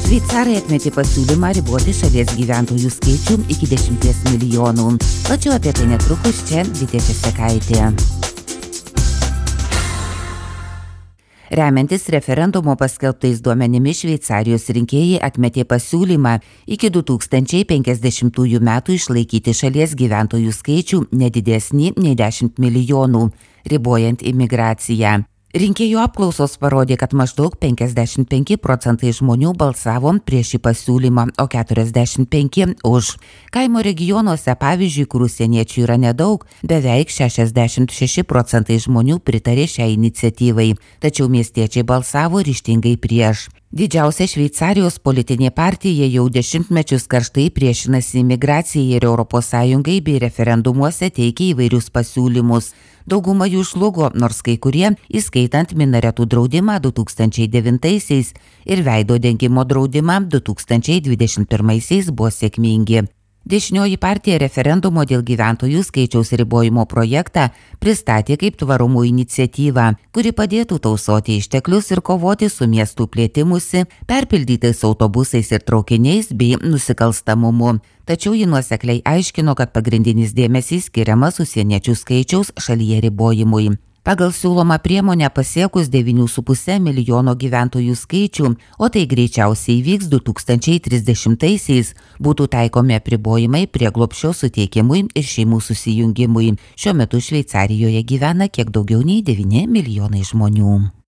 Šveicarai atmetė pasiūlymą riboti šalies gyventojų skaičių iki 10 milijonų. Plačiau apie tai netrukus, čia Vitė Česekaitė. Remiantis referendumo paskelbtais duomenimis, Šveicarijos rinkėjai atmetė pasiūlymą iki 2050 metų išlaikyti šalies gyventojų skaičių nedidesnį nei 10 milijonų, ribojant imigraciją. Rinkėjų apklausos parodė, kad maždaug 55% žmonių balsavo prieš šį pasiūlymą, o 45% už. Kaimo regionuose, pavyzdžiui, kur užsieniečių yra nedaug, beveik 66% žmonių pritarė šiai iniciatyvai, tačiau miestiečiai balsavo ryžtingai prieš. Didžiausia Šveicarijos politinė partija jau dešimtmečius karštai priešinasi imigracijai ir ES bei referendumuose teikia įvairius pasiūlymus. Dauguma jų žlugo, nors kai kurie, įskaitant minaretų draudimą 2009-aisiais ir veido dengimo draudimą 2021-aisiais, buvo sėkmingi. Dešinioji partija referendumo dėl gyventojų skaičiaus ribojimo projektą pristatė kaip tvarumo iniciatyvą, kuri padėtų tausoti išteklius ir kovoti su miestų plėtimusi, perpildytais autobusais ir traukiniais bei nusikalstamumu. Tačiau ji nuosekliai aiškino, kad pagrindinis dėmesys skiriamas užsieniečių skaičiaus šalyje ribojimui. Pagal siūlomą priemonę pasiekus 9,5 milijono gyventojų skaičių, o tai greičiausiai įvyks 2030-aisiais, būtų taikomi apribojimai prieglobsčio suteikimui ir šeimų susijungimui. Šiuo metu Šveicarijoje gyvena kiek daugiau nei 9 milijonai žmonių.